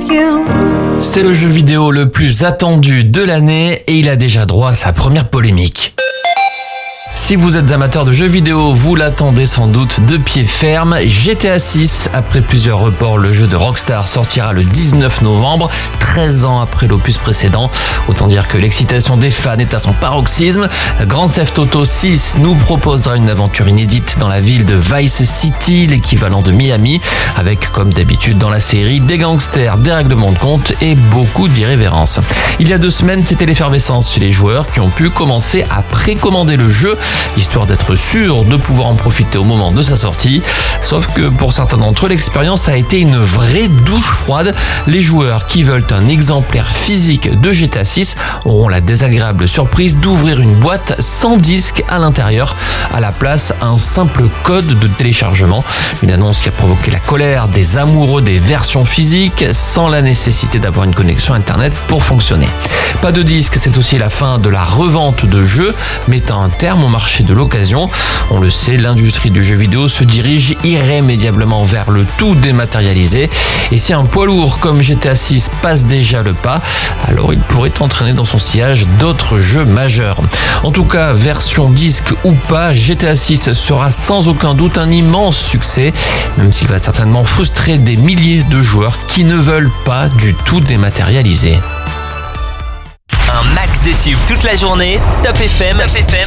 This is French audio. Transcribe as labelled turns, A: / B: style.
A: you.
B: C'est le jeu vidéo le plus attendu de l'année et il a déjà droit à sa première polémique. Si vous êtes amateur de jeux vidéo, vous l'attendez sans doute de pied ferme. GTA 6, après plusieurs reports, le jeu de Rockstar sortira le 19 novembre, 13 ans après l'opus précédent. Autant dire que l'excitation des fans est à son paroxysme. Grand Theft Auto 6 nous proposera une aventure inédite dans la ville de Vice City, l'équivalent de Miami, avec, comme d'habitude dans la série, des gangsters, des règlements de compte et beaucoup d'irrévérence. Il y a 2 semaines, c'était l'effervescence chez les joueurs qui ont pu commencer à précommander le jeu, histoire d'être sûr de pouvoir en profiter au moment de sa sortie. Sauf que pour certains d'entre eux, l'expérience a été une vraie douche froide. Les joueurs qui veulent un exemplaire physique de GTA 6 auront la désagréable surprise d'ouvrir une boîte sans disque à l'intérieur. À la place, un simple code de téléchargement. Une annonce qui a provoqué la colère des amoureux des versions physiques sans la nécessité d'avoir une connexion internet pour fonctionner. Pas de disque, c'est aussi la fin de la revente de jeux, mettant un terme au marché de l'occasion. On le sait, l'industrie du jeu vidéo se dirige irrémédiablement vers le tout dématérialisé. Et si un poids lourd comme GTA 6 passe déjà le pas, alors il pourrait entraîner dans son sillage d'autres jeux majeurs. En tout cas, version disque ou pas, GTA 6 sera sans aucun doute un immense succès, même s'il va certainement frustrer des milliers de joueurs qui ne veulent pas du tout dématérialiser.
C: Un max de tubes toute la journée, Top FM